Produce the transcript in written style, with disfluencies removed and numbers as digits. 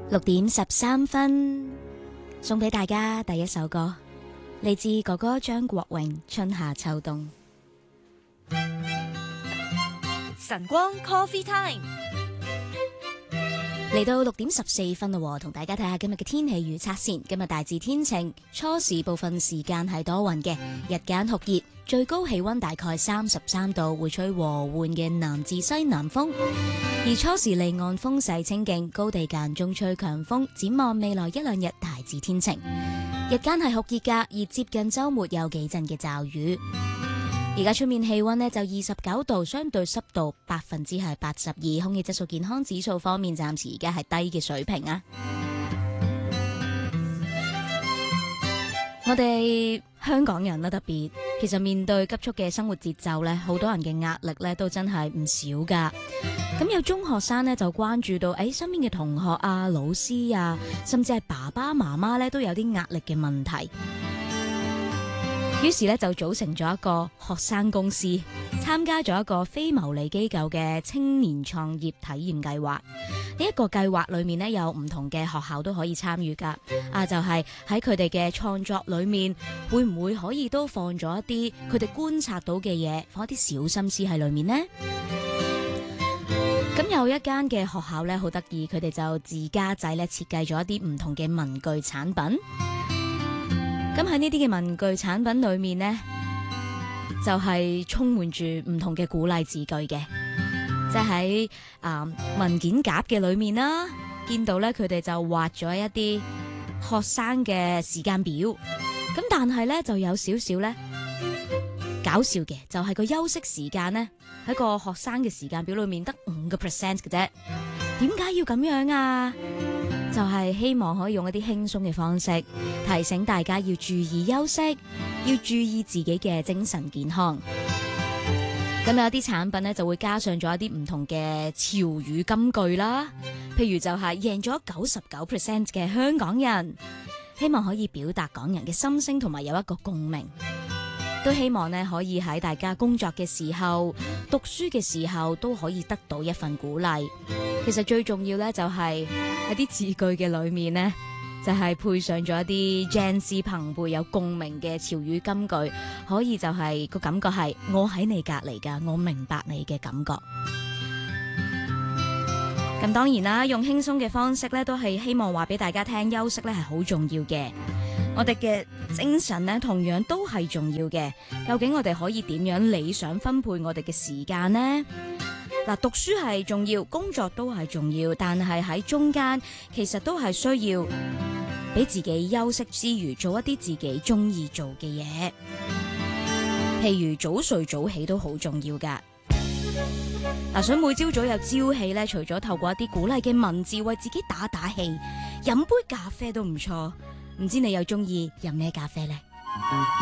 6:13，送俾大家第一首歌，嚟自哥哥張國榮《春夏秋冬》。 晨光 Coffee Time， 嚟到6:14啦，同大家睇下今日嘅天氣預測先。今日大致天晴，初時部分時間係多雲嘅，日間酷熱，最高氣溫大概33度，會吹和緩嘅南至西南風。而初時離岸風勢清勁，高地間中吹強風。展望未來一兩日大致天晴，日間係酷熱㗎，而接近週末有幾陣嘅驟雨。而家出面氣溫呢就29度，相對濕度82%，空氣質素健康指數方面暫時而家係低嘅水平啊。我哋香港人啦，特別其實面對急速嘅生活節奏呢，好多人嘅壓力呢都真係唔少噶。咁有中學生呢就關注到，身邊嘅同學啊、老師啊，甚至係爸爸媽媽呢都有啲壓力嘅問題。於是咧就組成咗一個學生公司，參加咗一個非牟利機構嘅青年創業體驗計劃。呢一個計劃裏面呢，有唔同嘅學校都可以參與噶。就係喺佢哋嘅創作裏面，會唔會可以都放咗一啲佢哋觀察到嘅嘢，放一啲小心思喺裏面呢？咁有一間嘅學校咧好得意，佢哋就自家製咧設計咗一啲唔同嘅文具產品。咁喺呢啲嘅文具產品裏面呢，就係充滿住唔同嘅鼓勵字句嘅，即係喺文件夾嘅裏面啦，見到咧佢哋就畫咗一啲學生嘅時間表。咁但係咧就有少少咧搞笑嘅，就係個休息時間呢，喺個學生嘅時間表裏面得5% 嘅啫。點解要咁樣啊？就係希望可以用一啲輕鬆嘅方式提醒大家要注意休息，要注意自己嘅精神健康。咁有啲產品呢，就會加上咗一啲唔同嘅潮語金句啦，譬如就係贏咗99% 嘅香港人，希望可以表達港人嘅心聲同埋有一個共鳴。都希望呢，可以喺大家工作嘅時候、讀書嘅時候都可以得到一份鼓勵。其實最重要呢，就係喺啲字句嘅裏面呢，就係配上咗一啲 Gen Z 朋輩有共鳴嘅潮語金句，可以就係個感覺係我喺你隔籬噶，我明白你嘅感覺。咁當然啦，用輕鬆嘅方式呢，都係希望話俾大家聽，休息呢係好重要嘅。我哋嘅精神呢，同樣都係重要嘅。究竟我哋可以點樣理想分配我哋嘅時間呢？嗱，讀書係重要，工作都係重要，但係喺中間其實都係需要俾自己休息之餘，做一啲自己中意做嘅嘢。譬如早睡早起都好重要噶。想每朝早有朝氣呢，除咗透過一啲鼓勵嘅文字為自己打打氣，飲杯咖啡都唔錯。唔知你又中意飲咩咖啡呢？